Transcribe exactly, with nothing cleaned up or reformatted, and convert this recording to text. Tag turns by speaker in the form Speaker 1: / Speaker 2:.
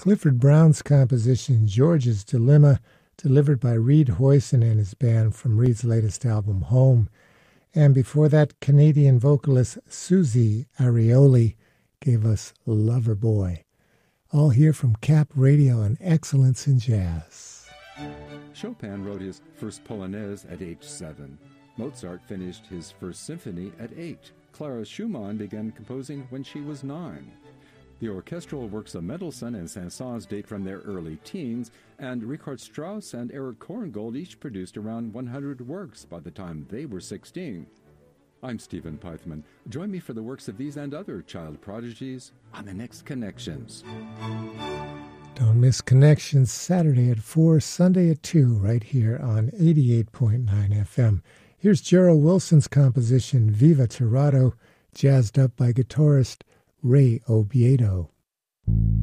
Speaker 1: Clifford Brown's composition, George's Dilemma, delivered by Reed Hoyson and his band from Reed's latest album, Home. And before that, Canadian vocalist Susie Arioli gave us Lover Boy. All here from Cap Radio and Excellence in Jazz.
Speaker 2: Chopin wrote his first Polonaise at age seven. Mozart finished his first symphony at eight. Clara Schumann began composing when she was nine. The orchestral works of Mendelssohn and Saint-Saëns date from their early teens, and Richard Strauss and Erich Korngold each produced around one hundred works by the time they were sixteen. I'm Stephen Pythman. Join me for the works of these and other child prodigies on the next Connections.
Speaker 1: Don't miss Connections, Saturday at four, Sunday at two, right here on eighty-eight point nine F M. Here's Gerald Wilson's composition, Viva Tirado, jazzed up by guitarist Ray Obiedo.